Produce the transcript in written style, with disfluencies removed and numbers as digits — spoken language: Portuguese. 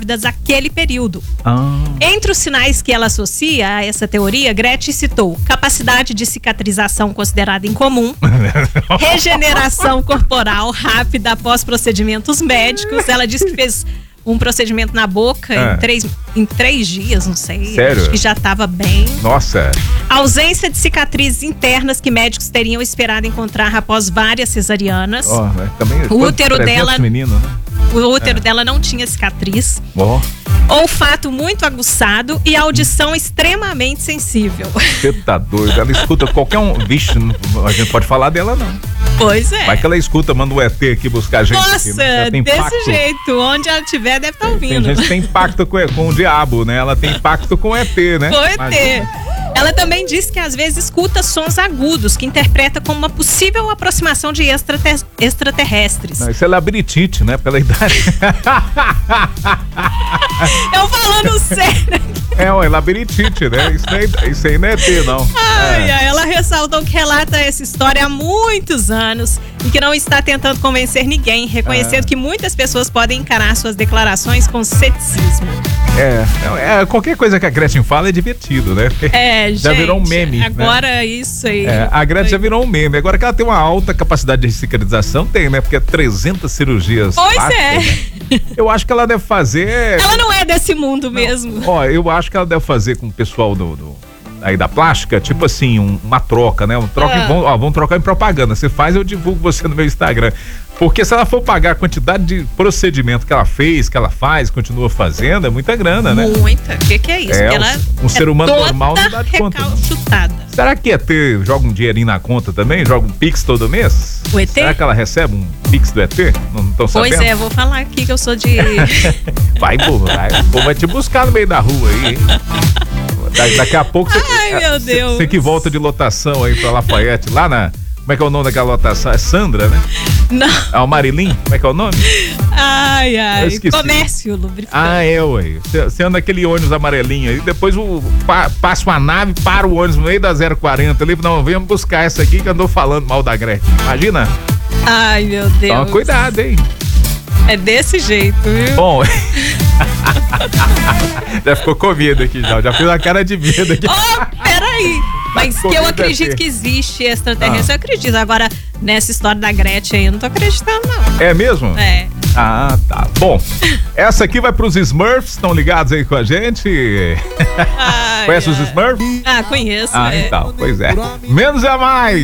aquele período. Ah. Entre os sinais que ela associa a essa teoria, Gretchen citou capacidade de cicatrização considerada incomum, regeneração corporal rápida após procedimentos médicos. Ela disse que fez um procedimento na boca em 3 dias, não sei. Sério? Acho que já estava bem. Nossa. Ausência de cicatrizes internas que médicos teriam esperado encontrar após várias cesarianas. Também O útero dela, menino, né? o útero dela não tinha cicatriz. Olfato muito aguçado e audição extremamente sensível. Você tá doido. Ela escuta qualquer um. Vixe, a gente pode falar dela, não. Pois é. Vai que ela escuta, manda o ET aqui buscar a gente. Nossa, aqui, né? Tem desse pacto. jeito. Onde ela estiver, deve estar ouvindo. Tem gente que tem pacto com o diabo, né? Ela tem pacto com o ET, né? Com o ET. Ela também disse que às vezes escuta sons agudos, que interpreta como uma possível aproximação de extraterrestres. Não, isso é labirintite, né? Pela idade. Eu falando sério. É labirintite, né? Isso aí não é ET, não. Ela ressaltou que relata essa história há muitos anos e que não está tentando convencer ninguém, reconhecendo que muitas pessoas podem encarar suas declarações com ceticismo. Qualquer coisa que a Gretchen fala é divertido, né? Já virou um meme. Agora né? Isso aí. A Gretchen já virou um meme. Agora que ela tem uma alta capacidade de cicatrização, tem, né? Porque é 300 cirurgias. Pois plásticas, né? Eu acho que ela deve fazer. Ela não é desse mundo mesmo. Eu acho que ela deve fazer com o pessoal aí da plástica, tipo assim, uma troca, né? Vamos trocar em propaganda. Você faz, eu divulgo você no meu Instagram. Porque se ela for pagar a quantidade de procedimento que ela fez, que ela faz, continua fazendo, é muita grana, né? Muita. O que é isso? Ela um ser humano normal não dá de conta. Chutada. Será que ET joga um dinheirinho na conta também? Joga um Pix todo mês? O ET? Será que ela recebe um Pix do ET? Não estão sabendo? Pois é, vou falar aqui que eu sou de... Vai, bobo, vai te buscar no meio da rua aí, hein? Daqui a pouco meu Deus. Você que volta de lotação aí pra Lafayette, lá na... Como é que é o nome daquela lotação? É Sandra, né? Não. O Marilim? Como é que é o nome? Comércio lubrificante. Você anda aquele ônibus amarelinho aí, depois passa uma nave, para o ônibus no meio da 040 ali, não, vem buscar essa aqui que andou falando mal da Gretchen. Imagina? Ai, meu Deus. Toma cuidado, hein? É desse jeito, viu? Bom... Já ficou com medo aqui, já fiz uma cara de medo aqui. Peraí. Mas que eu acredito que existe extraterrestre, eu acredito. Agora, nessa história da Gretchen aí, eu não tô acreditando, não. É mesmo? É. Tá. Bom, essa aqui vai pros Smurfs, estão ligados aí com a gente? Conhece os Smurfs? Conheço. Então, pois é. Menos é mais.